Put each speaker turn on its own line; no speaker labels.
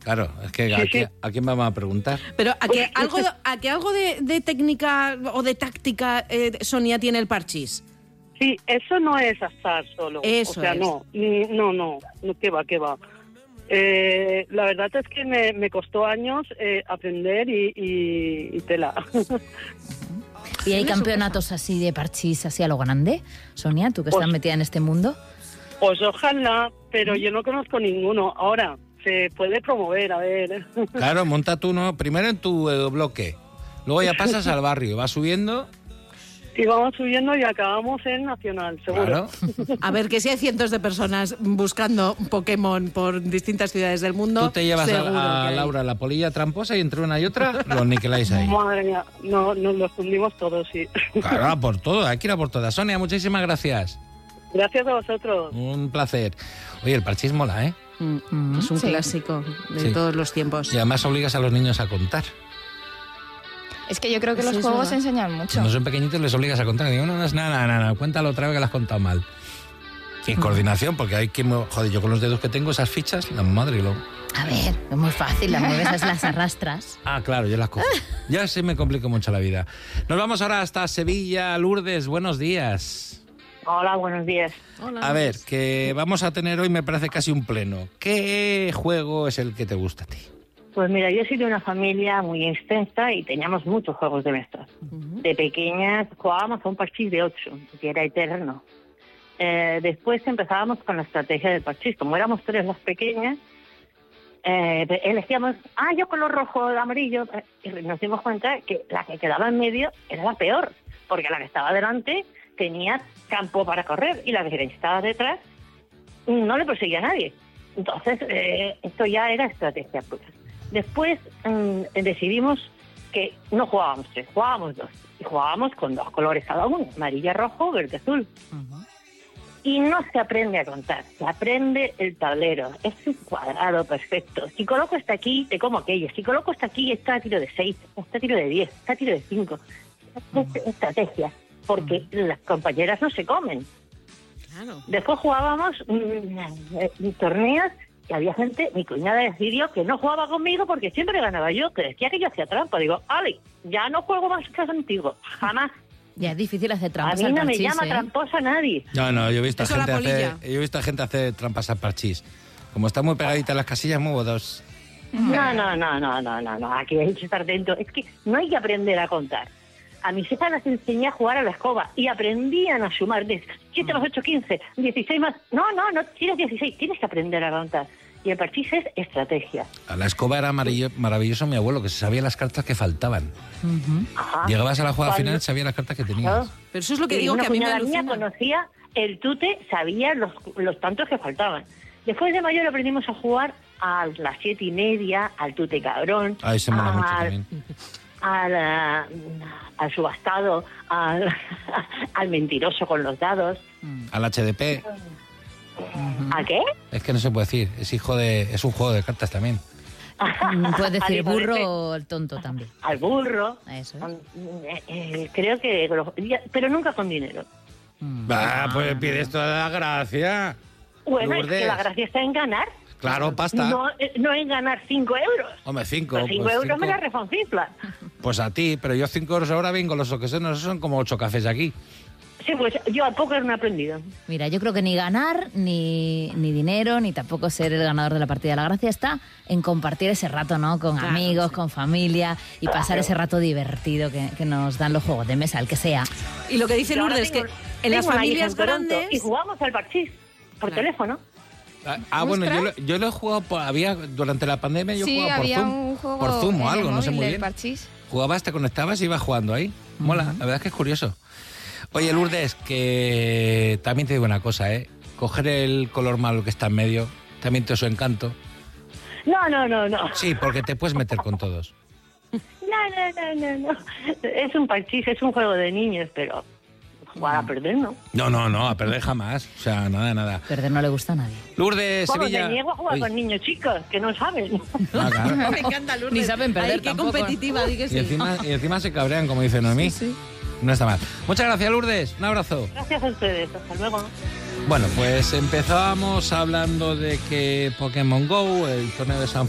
Claro, es que
Sí.
¿a quién vamos a preguntar?
Pero ¿a que algo de técnica o de táctica, Sonia, tiene el parchís?
Sí, eso no es azar solo.
Eso
o sea,
es.
no, qué va. La verdad es que me costó años aprender y tela.
¿Y hay campeonatos así de parchís, así a lo grande? Sonia, tú que estás metida en este mundo.
Pues ojalá, pero yo no conozco ninguno. Ahora, se puede promover, a ver.
Claro, monta tú uno primero en tu bloque, luego ya pasas al barrio, vas subiendo.
Y vamos subiendo y acabamos en Nacional, seguro.
Claro.
A ver, que si hay cientos de personas buscando Pokémon por distintas ciudades del mundo,
Tú te llevas
seguro
a
que hay.
Laura la polilla tramposa y entre una y otra los niqueláis ahí.
Madre mía, no, nos los fundimos todos, sí.
Claro, a por todo, hay que ir a por todas. Sonia, muchísimas gracias.
Gracias a vosotros.
Un placer. Oye, el parchís mola, ¿eh?
Es un clásico de todos los tiempos.
Y además obligas a los niños a contar.
Es que yo creo que
Sí,
los
es
juegos
verdad.
enseñan mucho.
Cuando son pequeñitos les obligas a contar. Digo, no es nada, cuéntalo otra vez que las has contado mal. Y coordinación, porque hay que... Joder, yo con los dedos que tengo, esas fichas, la madre y lo...
A ver, es muy fácil, las mueves, las arrastras.
Ah, claro, yo las cojo. Ya se me complicó mucho la vida. Nos vamos ahora hasta Sevilla. Lourdes, buenos días.
Hola, buenos días.
A ver, que vamos a tener hoy, me parece, casi un pleno. ¿Qué juego es el que te gusta a ti?
Pues mira, yo soy de una familia muy extensa y teníamos muchos juegos de mesa. De pequeñas jugábamos a un parchís de 8, que era eterno. Después empezábamos con la estrategia del parchís. Como éramos 3 las pequeñas, elegíamos, yo color rojo, amarillo, y nos dimos cuenta que la que quedaba en medio era la peor, porque la que estaba delante tenía campo para correr y la que estaba detrás no le perseguía a nadie. Entonces, esto ya era estrategia pura. Después decidimos que no jugábamos 3, jugábamos 2. Y jugábamos con 2 colores cada uno, amarillo, rojo, verde, azul. Y no se aprende a contar, se aprende el tablero. Es un cuadrado perfecto. Si coloco esta aquí, te como aquello. Si coloco esta aquí, está a tiro de 6, está a tiro de 10, está a tiro de 5. Es estrategia, porque las compañeras no se comen.
Claro.
Después jugábamos torneos y había gente, mi cuñada decidió que no jugaba conmigo porque siempre ganaba yo, que decía que yo hacía trampa. Digo, Ale, ya no juego más que contigo, jamás.
Ya es difícil hacer
A
trampas
mí
al
no me
parchís,
llama tramposa nadie.
No, yo he visto
Eso la polilla.
a gente hacer trampas al parchís. Como está muy pegadita las casillas, muevo dos.
No, aquí hay que estar atento. Es que no hay que aprender a contar. A mis hijas las enseñé a jugar a la escoba y aprendían a sumar. 7 más 8, 15, 16 más... No tienes 16, tienes que aprender a contar. Y el parchís es estrategia.
A la escoba era maravilloso mi abuelo, que se sabía las cartas que faltaban.
Ajá.
Llegabas a la jugada final, sabía las cartas que tenías.
Pero eso es lo que
Y
digo,
una
que a mí me
cuñada mía
alucina.
conocía el tute, sabía los tantos que faltaban. Después de mayor aprendimos a jugar a las 7:30, al tute cabrón,
Ahí se mola mucho también.
al subastado, al mentiroso con los dados.
Al HDP.
¿A qué?
Es que no se puede decir, es un juego de cartas también.
Puedes decir
Al
burro
hipótesis.
o el tonto también.
Al burro.
Eso es.
Creo que... pero nunca con dinero.
Pues pides toda la gracia.
Bueno,
Lourdes.
es que la gracia está en ganar.
Claro, pasta.
No en ganar 5 euros.
Hombre, 5.
Por 5 euros me la refoncifla.
Pues a ti, pero yo 5 euros ahora vengo, los que son como 8 cafés aquí.
Sí, pues yo al póker no he aprendido.
Mira, yo creo que ni ganar, ni dinero, ni tampoco ser el ganador de la partida. La gracia está en compartir ese rato, ¿no? Con
Claro,
amigos,
sí.
con familia y pasar ese rato divertido que nos dan los juegos de mesa, el que sea.
Y lo que dice
Yo ahora
Lourdes, que
tengo-
en las
tengo una hija
familias
en Toronto
grandes...
Y jugamos al parchís por teléfono.
Bueno, yo lo he jugado, durante la pandemia yo
Sí,
jugaba por
había
Zoom.
un juego
Por Zoom o
en el
algo, no sé
móvil
muy
del
bien.
parchís.
Jugabas, te conectabas y ibas jugando ahí. Mola, la verdad es que es curioso. Oye, Lourdes, que también te digo una cosa, ¿eh? Coger el color malo que está en medio también te su encanto.
No.
Sí, porque te puedes meter con todos.
No. Es un parchís, es un juego de niños, pero jugar a perder, ¿no?
No, a perder jamás. O sea, nada.
Perder no le gusta a nadie.
Lourdes,
Vamos,
Sevilla.
me niego a jugar
Uy.
con niños chicos, que no saben.
Ah, claro.
Me encanta Lourdes.
Ni saben perder
Ay, qué
tampoco.
competitiva, di que sí.
Y encima se cabrean, como dice Noemí. No está mal. Muchas gracias, Lourdes. Un abrazo.
Gracias a ustedes, hasta luego.
Bueno, pues empezábamos hablando de que Pokémon GO, el torneo de San